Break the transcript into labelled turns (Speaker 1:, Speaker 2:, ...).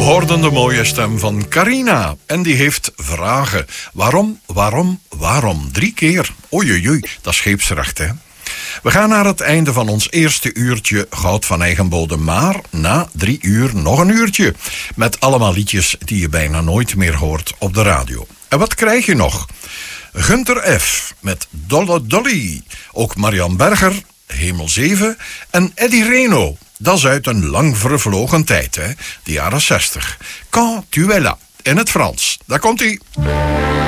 Speaker 1: hoorden de mooie stem van Carina. En die heeft vragen. Waarom? 3 keer. Oei, dat is scheepsrecht, hè. We gaan naar het einde van ons eerste uurtje Goud van eigen bodem. Maar na 3 uur nog een uurtje. Met allemaal liedjes die je bijna nooit meer hoort op de radio. En wat krijg je nog? Gunter F. met Dolle Dolly. Ook Marian Berger, Hemel 7. En Eddie Reno. Dat is uit een lang vervlogen tijd, hè? De jaren 60. Quand tu es là. In het Frans. Daar komt-ie.